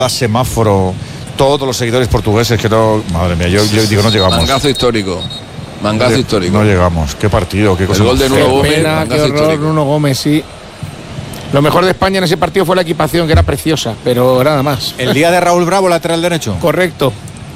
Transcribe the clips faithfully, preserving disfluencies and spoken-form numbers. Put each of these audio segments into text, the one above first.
semáforo, todos los seguidores portugueses que no, madre mía, yo, yo digo no llegamos. Mangazo histórico, mangazo no, histórico. No llegamos, qué partido, qué cosa. El gol de Nuno Gómez, pena, qué horror, histórico. Nuno Gómez, sí. Lo mejor de España en ese partido fue la equipación, que era preciosa, pero nada más. El día de Raúl Bravo, lateral derecho. Correcto.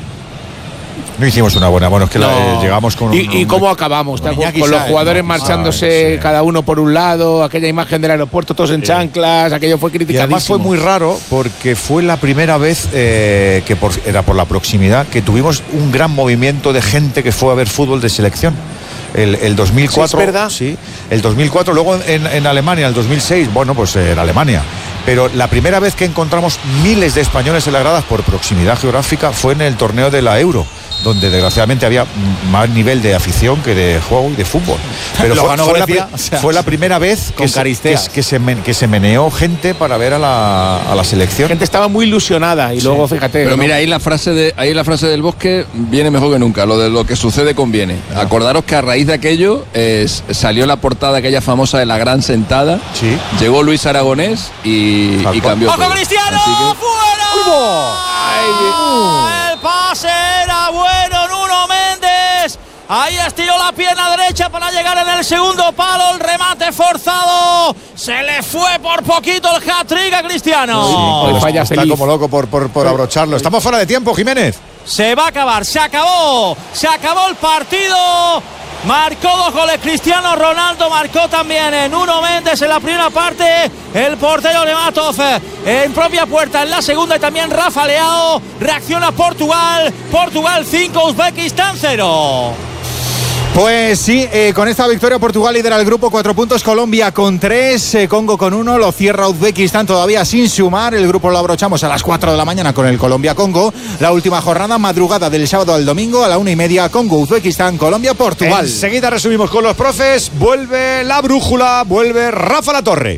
No hicimos una buena, bueno, es que no. la, eh, llegamos con ¿Y, un, y un, cómo acabamos? Con, con los jugadores no, marchándose, sí. cada uno por un lado, aquella imagen del aeropuerto, todos en sí. chanclas, aquello fue criticadísimo. Y además fue muy raro porque fue la primera vez eh, que por, era por la proximidad que tuvimos un gran movimiento de gente que fue a ver fútbol de selección. El, el dos mil cuatro, sí, es verdad. Sí, el dos mil cuatro, luego en, en Alemania, el dos mil seis, bueno, pues en Alemania. Pero la primera vez que encontramos miles de españoles en las gradas por proximidad geográfica fue en el torneo de la Euro, donde desgraciadamente había más nivel de afición que de juego y de fútbol. Pero fue, fue, la, o sea, fue la primera vez que se, que, que, se men, que se meneó gente para ver a la, a la selección. La gente estaba muy ilusionada y sí. luego fíjate. Pero ¿no? mira, ahí la frase de ahí la frase del Bosque viene mejor que nunca. Lo de lo que sucede conviene. Ah. Acordaros que a raíz de aquello eh, salió la portada aquella famosa de la gran sentada. Sí. Llegó Luis Aragonés y, y cambió. ¡Ojo, Cristiano! Que... ¡Fuera! Ay, el pase era bueno, Nuno Méndez. Ahí estiró la pierna derecha para llegar en el segundo palo. El remate forzado. Se le fue por poquito el hat-trick a Cristiano. Sí, pues falla está feliz. Como loco por, por, por abrocharlo. Estamos fuera de tiempo, Jiménez. Se va a acabar, se acabó. Se acabó el partido. Marcó dos goles Cristiano Ronaldo, marcó también Nuno Méndez en la primera parte, el portero Nematov en propia puerta en la segunda y también Rafa Leao. Reacciona Portugal, Portugal cinco, Uzbekistán cero. Pues sí, eh, con esta victoria Portugal lidera el grupo, cuatro puntos, Colombia con tres, eh, Congo con uno, lo cierra Uzbekistán todavía sin sumar, el grupo lo abrochamos a las cuatro de la mañana con el Colombia-Congo, la última jornada, madrugada del sábado al domingo a la una y media, Congo, Uzbekistán, Colombia, Portugal. Enseguida resumimos con los profes, vuelve la brújula, vuelve Rafa Latorre.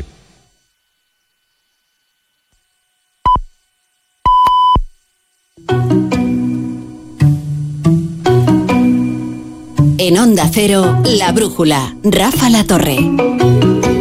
En Onda Cero, La Brújula, Rafa Latorre.